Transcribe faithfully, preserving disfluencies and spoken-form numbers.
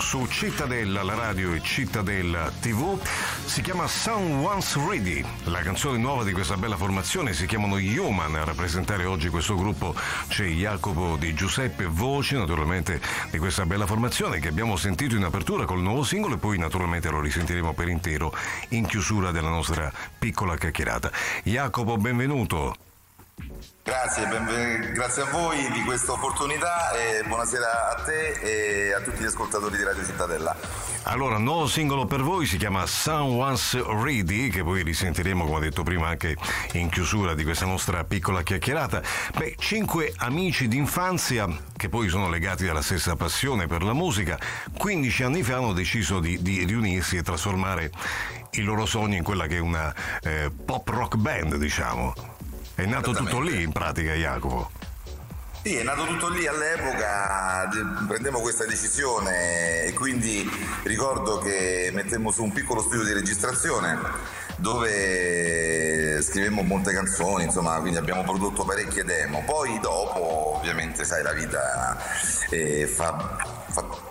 su Cittadella, la radio e Cittadella tivù. Si chiama Someone's Ready, la canzone nuova di questa bella formazione. Si chiamano Human. A rappresentare oggi questo gruppo c'è Jacopo Di Giuseppe, voce naturalmente di questa bella formazione che abbiamo sentito in apertura col nuovo singolo e poi naturalmente lo risentiremo per intero in chiusura della nostra piccola chiacchierata. Jacopo, benvenuto. Grazie, benven- grazie a voi di questa opportunità e buonasera a te e a tutti gli ascoltatori di Radio Cittadella. Allora, nuovo singolo per voi, si chiama Someone's Ready, che poi risentiremo, come ho detto prima, anche in chiusura di questa nostra piccola chiacchierata. Beh, cinque amici d'infanzia che poi sono legati dalla stessa passione per la musica, quindici anni fa hanno deciso di, di riunirsi e trasformare il loro sogno in quella che è una eh, pop rock band, diciamo. È nato tutto lì in pratica, Jacopo. Sì, è nato tutto lì all'epoca, prendemmo questa decisione e quindi ricordo che mettemmo su un piccolo studio di registrazione dove scrivemmo molte canzoni, insomma, quindi abbiamo prodotto parecchie demo. Poi dopo, ovviamente, sai, la vita eh, fa, fa